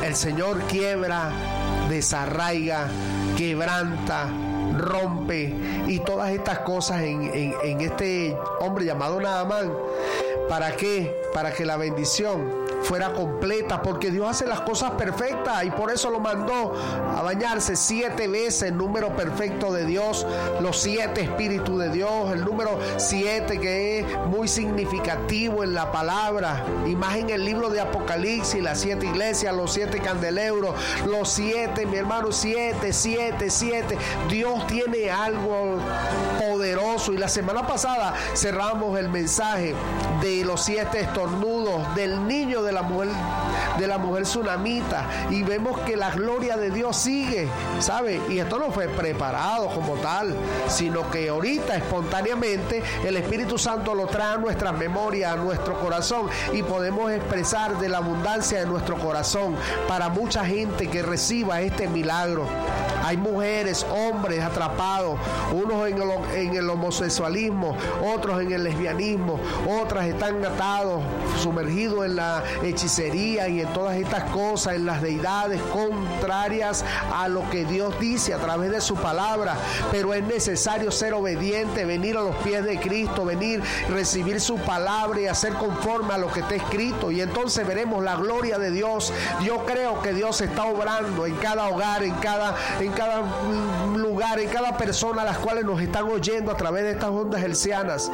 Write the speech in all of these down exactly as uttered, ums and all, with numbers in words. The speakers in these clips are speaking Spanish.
El Señor quiebra, desarraiga, quebranta, rompe y todas estas cosas en, en, en este hombre llamado Naamán. ¿Para qué? Para que la bendición fuera completa, porque Dios hace las cosas perfectas y por eso lo mandó a bañarse siete veces, el número perfecto de Dios, los siete espíritus de Dios, el número siete que es muy significativo en la palabra, y más en el libro de Apocalipsis, las siete iglesias, los siete candelebros, los siete, mi hermano, siete, siete, siete. Dios tiene algo poderoso, y la semana pasada cerramos el mensaje de los siete estornudos del niño de la mujer de la mujer tsunamita, y vemos que la gloria de Dios sigue, ¿sabe? Y esto no fue preparado como tal, sino que ahorita espontáneamente el Espíritu Santo lo trae a nuestra memoria, a nuestro corazón, y podemos expresar de la abundancia de nuestro corazón para mucha gente que reciba este milagro. Hay mujeres, hombres atrapados, unos en el, en el homosexualismo, otros en el lesbianismo, otras están atados, sumergidos en la hechicería y en todas estas cosas, en las deidades contrarias a lo que Dios dice a través de su palabra. Pero es necesario ser obediente, venir a los pies de Cristo, venir, recibir su palabra y hacer conforme a lo que está escrito, y entonces veremos la gloria de Dios. Yo creo que Dios está obrando en cada hogar, en cada, en cada lugar, en cada persona a las cuales nos están oyendo a través de estas ondas hercianas.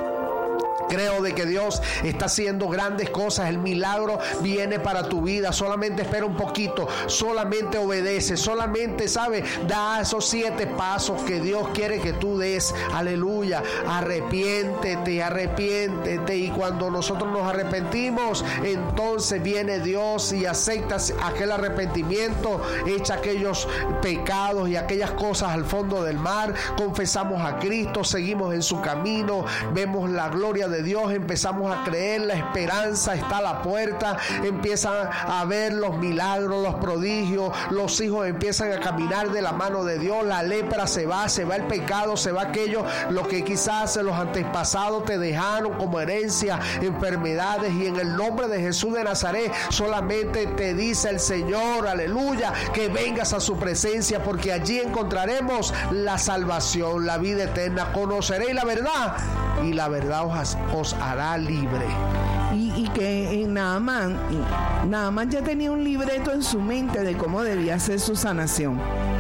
Creo de que Dios está haciendo grandes cosas. El milagro viene para tu vida. Solamente espera un poquito, solamente obedece, solamente, ¿sabe? Da esos siete pasos que Dios quiere que tú des. Aleluya. Arrepiéntete, arrepiéntete. Y cuando nosotros nos arrepentimos, entonces viene Dios y acepta aquel arrepentimiento, echa aquellos pecados y aquellas cosas al fondo del mar. Confesamos a Cristo, seguimos en su camino, vemos la gloria de Dios, empezamos a creer, la esperanza está a la puerta, empiezan a ver los milagros, los prodigios, los hijos empiezan a caminar de la mano de Dios, la lepra se va, se va el pecado, se va aquello, lo que quizás los antepasados te dejaron como herencia, enfermedades, y en el nombre de Jesús de Nazaret solamente te dice el Señor, aleluya, que vengas a su presencia, porque allí encontraremos la salvación, la vida eterna. Conoceréis la verdad y la verdad os, os hará libre. Y, y que en Naamán, Naamán ya tenía un libreto en su mente de cómo debía ser su sanación.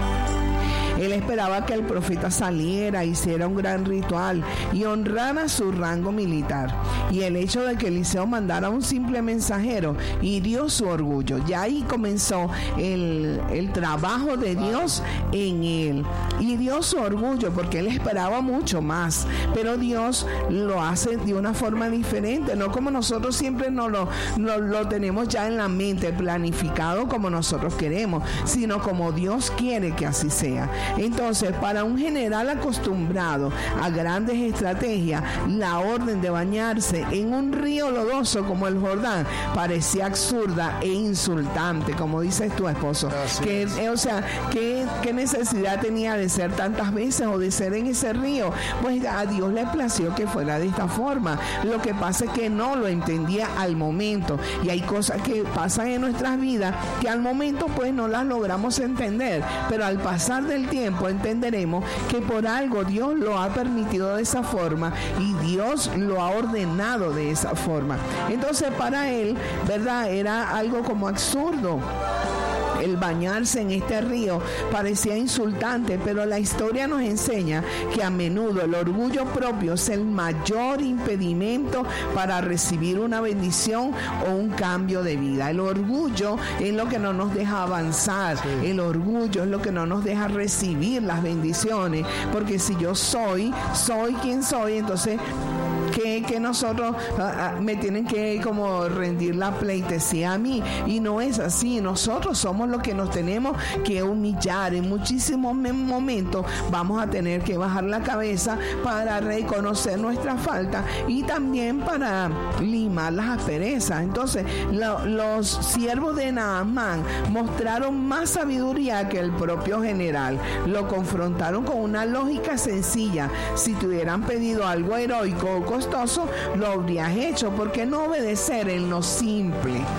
Él esperaba que el profeta saliera, hiciera un gran ritual y honrara su rango militar. Y el hecho de que Eliseo mandara un simple mensajero hirió su orgullo. Ya ahí comenzó el, el trabajo de Dios en él. Hirió su orgullo porque él esperaba mucho más. Pero Dios lo hace de una forma diferente, no como nosotros siempre no lo, no, lo tenemos ya en la mente, planificado como nosotros queremos, sino como Dios quiere que así sea. Entonces, para un general acostumbrado a grandes estrategias, la orden de bañarse en un río lodoso como el Jordán parecía absurda e insultante, como dices tu esposo. Que, eh, o sea, ¿qué, ¿qué necesidad tenía de ser tantas veces o de ser en ese río? Pues a Dios le plació que fuera de esta forma. Lo que pasa es que no lo entendía al momento, y hay cosas que pasan en nuestras vidas que al momento pues no las logramos entender, pero al pasar del tiempo entenderemos que por algo Dios lo ha permitido de esa forma y Dios lo ha ordenado de esa forma. Entonces para él, ¿verdad?, era algo como absurdo. El bañarse en este río parecía insultante, pero la historia nos enseña que a menudo el orgullo propio es el mayor impedimento para recibir una bendición o un cambio de vida. El orgullo es lo que no nos deja avanzar, sí. El orgullo es lo que no nos deja recibir las bendiciones, porque si yo soy, soy quien soy, entonces que, que nosotros uh, me tienen que como rendir la pleitesía a mí, y no es así. Nosotros somos los que nos tenemos que humillar. En muchísimos momentos vamos a tener que bajar la cabeza para reconocer nuestra falta y también para limar las asperezas. Entonces lo, los siervos de Naamán mostraron más sabiduría que el propio general. Lo confrontaron con una lógica sencilla: si te hubieran pedido algo heroico o costoso, lo habrías hecho. ¿Por qué no obedecer en lo simple?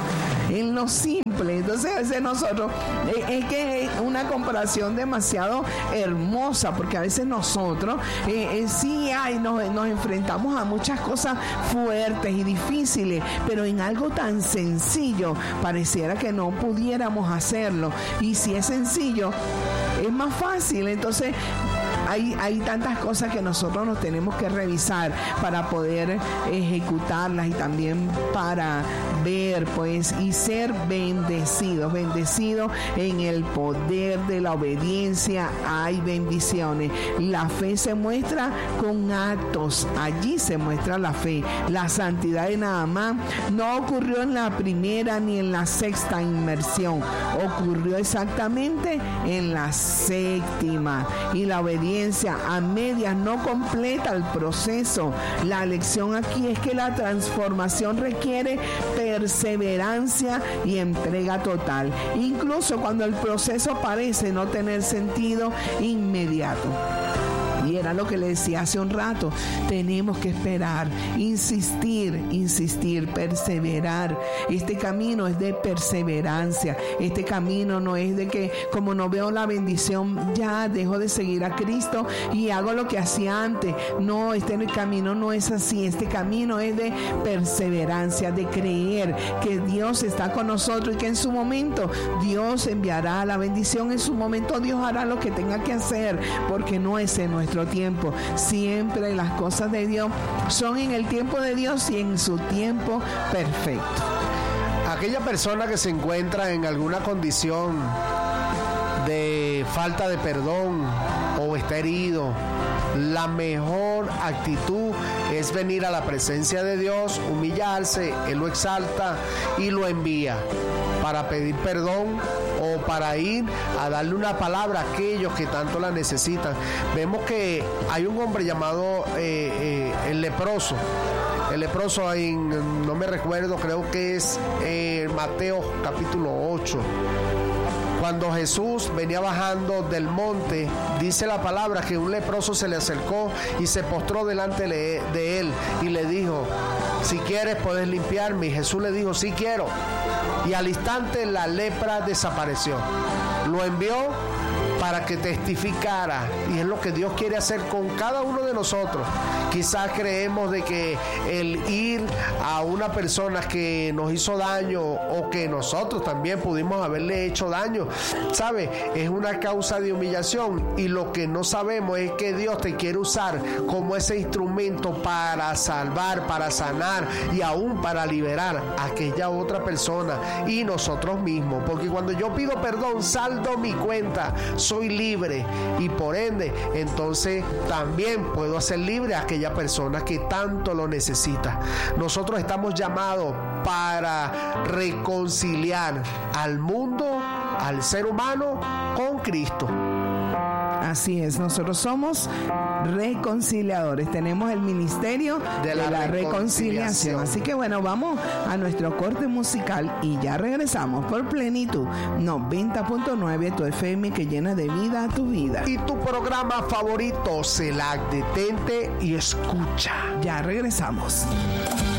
en lo simple. Entonces a veces nosotros, eh, es que es una comparación demasiado hermosa, porque a veces nosotros eh, eh, sí hay, nos, nos enfrentamos a muchas cosas fuertes y difíciles, pero en algo tan sencillo pareciera que no pudiéramos hacerlo. Y si es sencillo, es más fácil. Entonces Hay, hay tantas cosas que nosotros nos tenemos que revisar para poder ejecutarlas y también para ver, pues, y ser bendecidos, bendecidos en el poder de la obediencia. Hay bendiciones. La fe se muestra con actos. Allí se muestra la fe. La santidad de Naamán no ocurrió en la primera ni en la sexta inmersión. Ocurrió exactamente en la séptima. Y la obediencia a medias no completa el proceso. La lección aquí es que la transformación requiere perseverancia y entrega total, incluso cuando el proceso parece no tener sentido inmediato. Y era lo que le decía hace un rato, tenemos que esperar, insistir, insistir, perseverar. Este camino es de perseverancia, este camino no es de que como no veo la bendición ya dejo de seguir a Cristo y hago lo que hacía antes. No, este camino no es así, este camino es de perseverancia, de creer que Dios está con nosotros y que en su momento Dios enviará la bendición, en su momento Dios hará lo que tenga que hacer, porque no es en nuestro tiempo. Siempre las cosas de Dios son en el tiempo de Dios y en su tiempo perfecto. Aquella persona que se encuentra en alguna condición de falta de perdón o está herido, la mejor actitud es venir a la presencia de Dios, humillarse, Él lo exalta y lo envía para pedir perdón o para ir a darle una palabra a aquellos que tanto la necesitan. Vemos que hay un hombre llamado eh, eh, el leproso. El leproso, en, no me recuerdo, creo que es eh, Mateo capítulo ocho. Cuando Jesús venía bajando del monte, dice la palabra que un leproso se le acercó y se postró delante de él y le dijo: si quieres puedes limpiarme. Y Jesús le dijo: sí quiero. Y al instante la lepra desapareció. Lo envió para que testificara, y es lo que Dios quiere hacer con cada uno de nosotros. Quizás creemos de que el ir a una persona que nos hizo daño o que nosotros también pudimos haberle hecho daño, ¿sabe? Es una causa de humillación, y lo que no sabemos es que Dios te quiere usar como ese instrumento para salvar, para sanar y aún para liberar a aquella otra persona y nosotros mismos, porque cuando yo pido perdón, saldo mi cuenta, soy libre, y por ende entonces también puedo hacer libre a aquella persona que tanto lo necesita. Nosotros estamos llamados para reconciliar al mundo, al ser humano con Cristo. Así es, nosotros somos reconciliadores, tenemos el ministerio de la, de la reconciliación. reconciliación. Así que bueno, vamos a nuestro corte musical y ya regresamos por Plenitud noventa punto nueve, tu F M que llena de vida a tu vida. Y tu programa favorito, C E L A C, detente y escucha. Ya regresamos.